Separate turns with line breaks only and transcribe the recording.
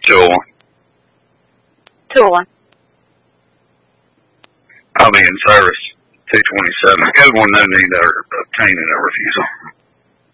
201.
201.
I'll be in service. 227. Code 1 no need or obtaining a refusal.